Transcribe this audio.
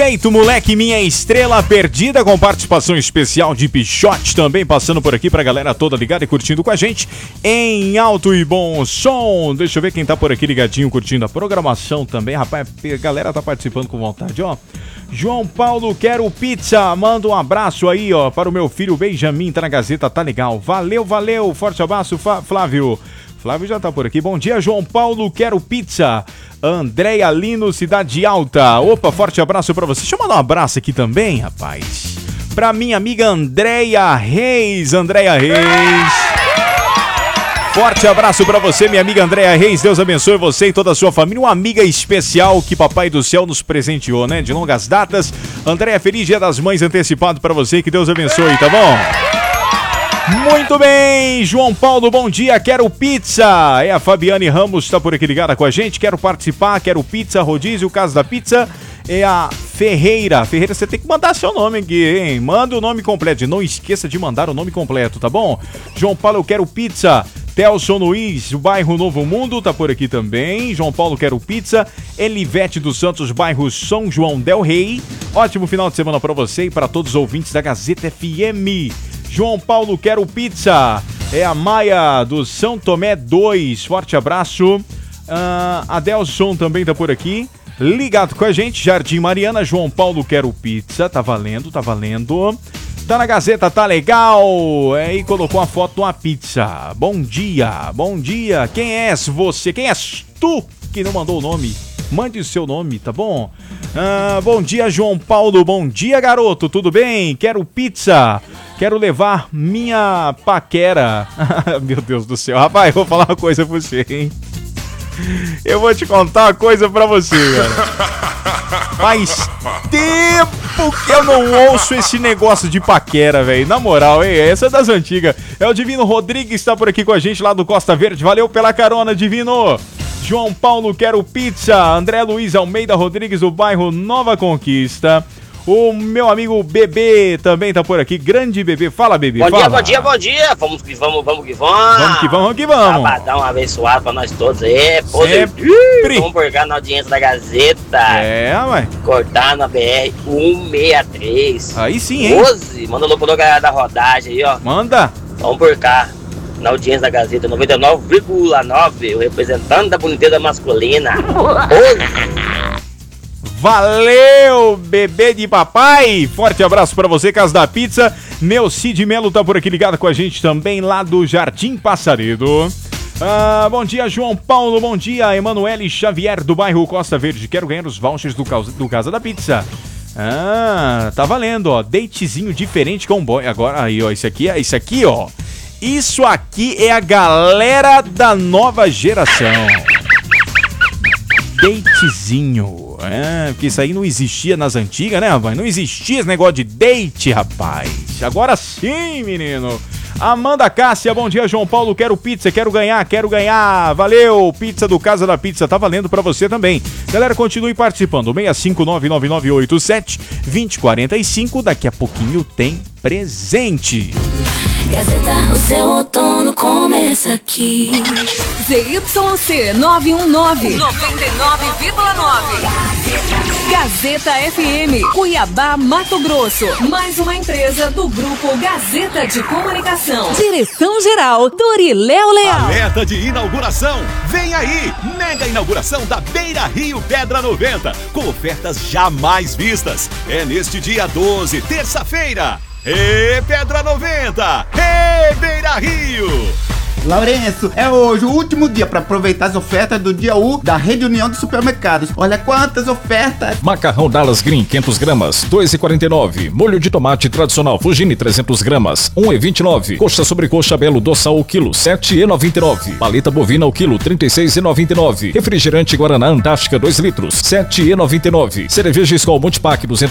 Perfeito, moleque, minha estrela perdida, com participação especial de Pichote também passando por aqui pra galera toda ligada e curtindo com a gente em alto e bom som. Deixa eu ver quem tá por aqui ligadinho curtindo a programação também. Rapaz, a galera tá participando com vontade, ó. João Paulo, quero pizza. Manda um abraço aí, ó, para o meu filho Benjamin, tá na Gazeta, tá legal. Valeu, valeu. Forte abraço, Flávio. Flávio já tá por aqui. Bom dia, João Paulo, quero pizza. Andréia Lino, Cidade Alta. Opa, forte abraço pra você. Deixa eu mandar um abraço aqui também, rapaz. Pra minha amiga Andréia Reis. Andréia Reis. Forte abraço pra você, minha amiga Andréia Reis. Deus abençoe você e toda a sua família. Uma amiga especial que Papai do Céu nos presenteou, né? De longas datas. Andréia, feliz Dia das Mães antecipado pra você. Que Deus abençoe, tá bom? Muito bem, João Paulo, bom dia, quero pizza. É a Fabiane Ramos, tá por aqui ligada com a gente. Quero participar, quero pizza, rodízio, Casa da Pizza. É a Ferreira. Ferreira, você tem que mandar seu nome aqui, hein? Manda o nome completo. Não esqueça de mandar o nome completo, tá bom? João Paulo, eu quero pizza. Telson Luiz, o bairro Novo Mundo, tá por aqui também. João Paulo, quero pizza. Elivete dos Santos, bairro São João del Rei. Ótimo final de semana pra você e para todos os ouvintes da Gazeta FM. João Paulo, quero pizza. É a Maia do São Tomé 2. Forte abraço. Adelson também tá por aqui. Ligado com a gente. Jardim Mariana. João Paulo, quero pizza. Tá valendo, tá valendo. Tá na Gazeta, tá legal. E colocou a foto de uma pizza. Bom dia, bom dia. Quem és você? Quem és tu que não mandou o nome? Mande o seu nome, tá bom? Bom dia, João Paulo. Bom dia, garoto. Tudo bem? Quero pizza. Quero levar minha paquera. Meu Deus do céu. Rapaz, eu vou falar uma coisa pra você, hein? Eu vou te contar uma coisa pra você, cara. Faz tempo que eu não ouço esse negócio de paquera, velho. Na moral, hein? Essa é das antigas. É o Divino Rodrigues, tá por aqui com a gente lá do Costa Verde. Valeu pela carona, Divino. João Paulo, quero pizza. André Luiz Almeida Rodrigues, do bairro Nova Conquista. O meu amigo Bebê também tá por aqui. Grande Bebê. Fala, Bebê. Bom fala. dia, bom dia, bom dia. Vamos que vamos, vamos que vamos. Vamos que vamos, vamos que vamos. Sabadão abençoado pra nós todos aí. Vamos por cá na audiência da Gazeta. Ué. Cortar na BR 163. Aí sim, hein? 12. Manda o locutor da rodagem aí, ó. Manda. Vamos por cá. Na audiência da Gazeta 99,9. O representante da boniteza masculina. 12. Valeu, bebê de papai. Forte abraço pra você, Casa da Pizza. Meu Cid Melo tá por aqui ligado com a gente também, lá do Jardim Passaredo. Bom dia, João Paulo. Bom dia, Emanuele Xavier, do bairro Costa Verde. Quero ganhar os vouchers do Casa da Pizza. Tá valendo, ó. Datezinho diferente com boy. Agora, aí, ó. Isso aqui, ó. Isso aqui é a galera da nova geração. Datezinho. Porque isso aí não existia nas antigas, né, rapaz? Não existia esse negócio de date, rapaz. Agora sim, menino. Amanda Cássia, bom dia, João Paulo. Quero pizza, quero ganhar. Valeu, pizza do Casa da Pizza. Tá valendo pra você também. Galera, continue participando. 6599987-2045. Daqui a pouquinho tem presente. Gazeta, o seu outono começa aqui. ZYC 919, 99,9. Gazeta FM, Cuiabá, Mato Grosso. Mais uma empresa do Grupo Gazeta de Comunicação. Direção-geral, Doriléo Leal. Alerta de inauguração. Vem aí, mega inauguração da Beira Rio Pedra 90, com ofertas jamais vistas. É neste dia 12, terça-feira. Pedra 90! Beira Rio! Lourenço, é hoje o último dia para aproveitar as ofertas do dia U da Rede União de Supermercados. Olha quantas ofertas! Macarrão Dallas Green 500 gramas, 2,49. Molho de tomate tradicional Fugini 300 gramas, 1,29. Coxa sobre coxa Belo Doçal o quilo, 7,99. Paleta bovina o quilo, 36,99. Refrigerante Guaraná Antártica 2 litros, 7,99. Cerveja Skol Multipack 200